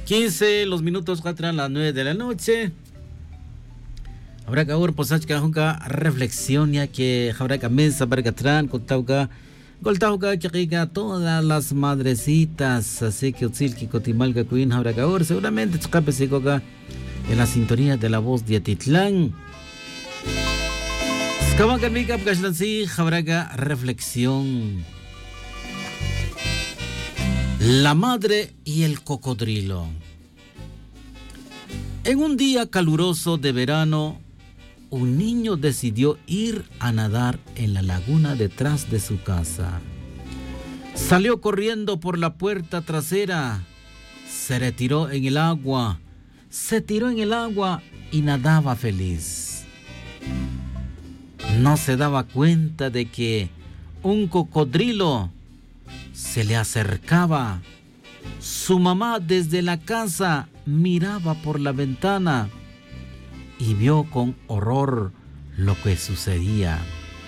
15 los minutos atrás las 9 de la noche. Habrá que ahora posar que la reflexión ya que habrá que mesa para que atrás contauca chiquica todas las madrecitas, así que Utzilki Cotimalca Queen habrá que ahora seguramente escape se coca en la sintonía de la voz de Atitlán. Escabaca mica pkashlansi habrá que reflexión. La madre y el cocodrilo. En un día caluroso de verano, un niño decidió ir a nadar en la laguna detrás de su casa. Salió corriendo por la puerta trasera, se retiró en el agua, se tiró en el agua y nadaba feliz. No se daba cuenta de que un cocodrilo se le acercaba. Su mamá desde la casa miraba por la ventana y vio con horror lo que sucedía.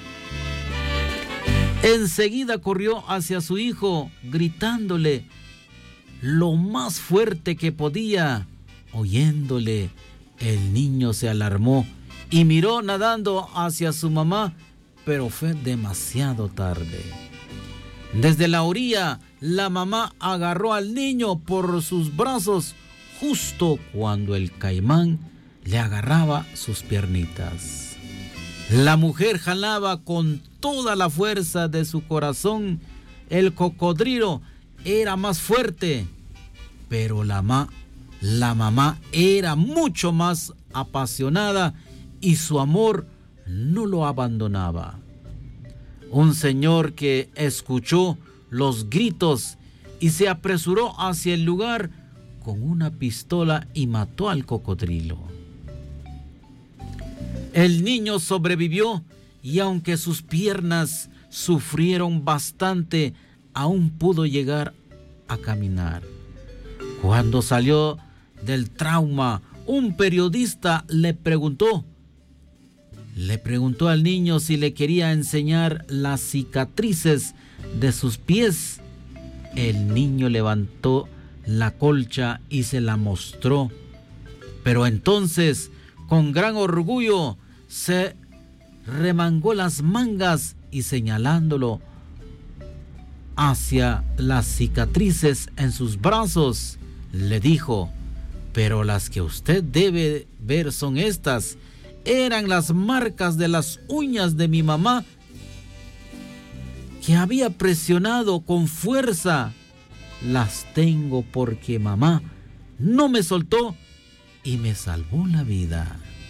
Enseguida corrió hacia su hijo, gritándole lo más fuerte que podía. Oyéndole, el niño se alarmó y miró nadando hacia su mamá, pero fue demasiado tarde. Desde la orilla, la mamá agarró al niño por sus brazos justo cuando el caimán le agarraba sus piernitas. La mujer jalaba con toda la fuerza de su corazón. El cocodrilo era más fuerte, pero la mamá era mucho más apasionada y su amor no lo abandonaba. Un señor que escuchó los gritos y se apresuró hacia el lugar con una pistola y mató al cocodrilo. El niño sobrevivió y aunque sus piernas sufrieron bastante, aún pudo llegar a caminar. Cuando salió del trauma, un periodista le preguntó al niño si le quería enseñar las cicatrices de sus pies. El niño levantó la colcha y se la mostró, pero entonces, con gran orgullo, se remangó las mangas y señalándolo hacia las cicatrices en sus brazos, le dijo: pero las que usted debe ver son estas. Eran las marcas de las uñas de mi mamá que había presionado con fuerza. Las tengo porque mamá no me soltó y me salvó la vida.